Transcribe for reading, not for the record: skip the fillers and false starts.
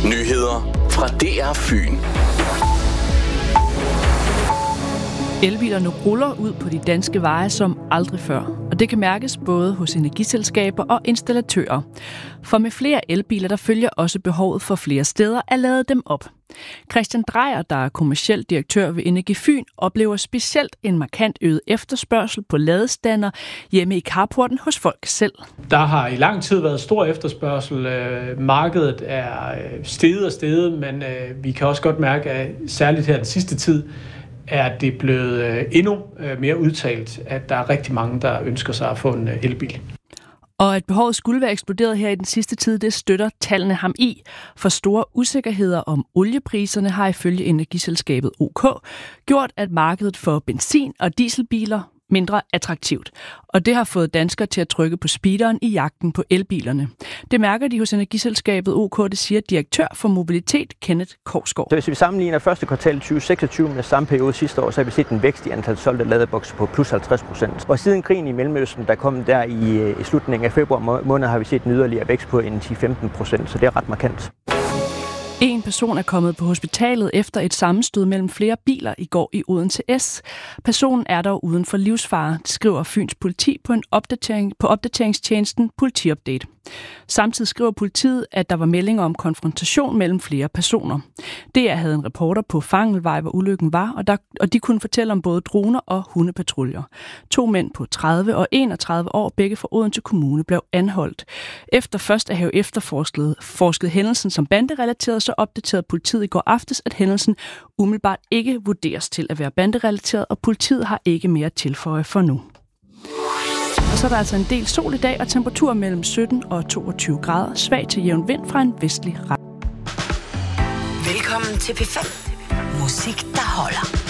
Nyheder fra DR Fyn. Elbilerne ruller ud på de danske veje som aldrig før, og det kan mærkes både hos energiselskaber og installatører. For med flere elbiler, der følger også behovet for flere steder at lade dem op. Christian Drejer, der er kommerciel direktør ved Energi Fyn, oplever specielt en markant øget efterspørgsel på ladestander hjemme i carporten hos folk selv. Der har i lang tid været stor efterspørgsel. Markedet er steget, men vi kan også godt mærke, at særligt her den sidste tid, er det blevet endnu mere udtalt, at der er rigtig mange, der ønsker sig at få en elbil. Og at behovet skulle være eksploderet her i den sidste tid, det støtter tallene ham i. For store usikkerheder om oliepriserne har ifølge energiselskabet OK gjort, at markedet for benzin- og dieselbiler mindre attraktivt. Og det har fået danskere til at trykke på speederen i jagten på elbilerne. Det mærker de hos energiselskabet OK, det siger direktør for mobilitet Kenneth Korsgaard. Så hvis vi sammenligner første kvartal 2026 med samme periode sidste år, så har vi set en vækst i antal solgte ladebokse på plus 50%. Og siden krigen i Mellemøsten, der kom der i slutningen af februar måned, har vi set en yderligere vækst på en 10-15%, så det er ret markant. En person er kommet på hospitalet efter et sammenstød mellem flere biler i går i Odense S. Personen er dog uden for livsfare, skriver Fyns politi på opdateringstjenesten Politiupdate. Samtidig skriver politiet, at der var meldinger om konfrontation mellem flere personer. DR havde en reporter på Fangelvej, hvor ulykken var, og de kunne fortælle om både droner og hundepatruljer. 2 mænd på 30 og 31 år, begge fra Odense Kommune, blev anholdt. Efter først at have efterforsket hændelsen som banderelateret, så opdaterede politiet i går aftes, at hændelsen umiddelbart ikke vurderes til at være banderelateret, og politiet har ikke mere at tilføje for nu. Og så er der altså en del sol i dag, og temperaturer mellem 17 og 22 grader. Svag til jævn vind fra en vestlig retning. Velkommen til P5. Musik, der holder.